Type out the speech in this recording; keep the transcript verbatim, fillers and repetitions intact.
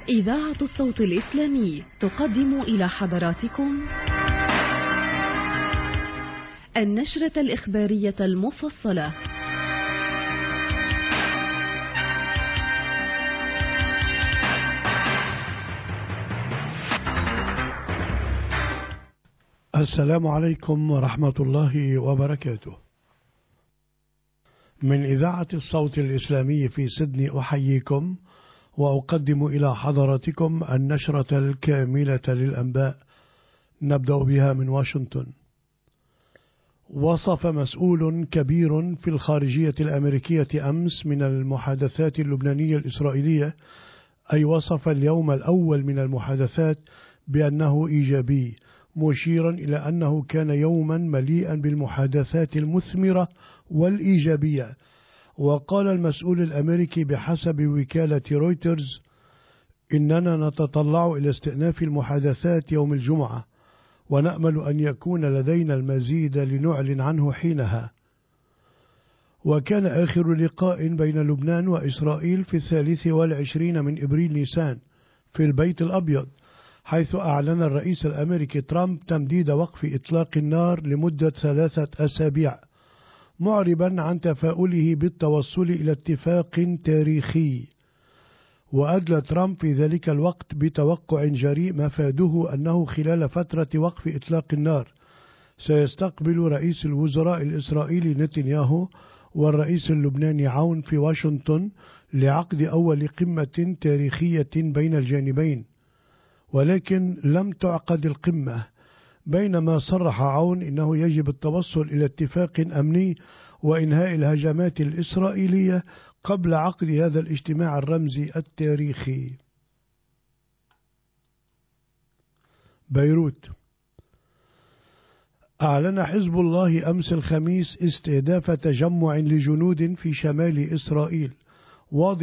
إذاعة الصوت الإسلامي تقدم إلى حضراتكم النشرة الإخبارية المفصلة. السلام عليكم ورحمة الله وبركاته. من إذاعة الصوت الإسلامي في سيدني أحييكم وأقدم إلى حضراتكم النشرة الكاملة للأنباء، نبدأ بها من واشنطن. وصف مسؤول كبير في الخارجية الأمريكية أمس من المحادثات اللبنانية الإسرائيلية، أي وصف اليوم الأول من المحادثات بأنه إيجابي، مشيرا إلى أنه كان يوما مليئا بالمحادثات المثمرة والإيجابية. وقال المسؤول الأمريكي بحسب وكالة رويترز: إننا نتطلع إلى استئناف المحادثات يوم الجمعة، ونأمل أن يكون لدينا المزيد لنعلن عنه حينها. وكان آخر لقاء بين لبنان وإسرائيل في الثالث والعشرين من إبريل نيسان في البيت الأبيض، حيث أعلن الرئيس الأمريكي ترامب تمديد وقف إطلاق النار لمدة ثلاثة أسابيع، معربا عن تفاؤله بالتوصل إلى اتفاق تاريخي. وأدلى ترامب في ذلك الوقت بتوقع جريء مفاده أنه خلال فترة وقف إطلاق النار سيستقبل رئيس الوزراء الإسرائيلي نتنياهو والرئيس اللبناني عون في واشنطن لعقد أول قمة تاريخية بين الجانبين. ولكن لم تعقد القمة، بينما صرح عون إنه يجب التوصل إلى اتفاق أمني وإنهاء الهجمات الإسرائيلية قبل عقد هذا الاجتماع الرمزي التاريخي. بيروت. أعلن حزب الله أمس الخميس استهداف تجمع لجنود في شمال إسرائيل، واضح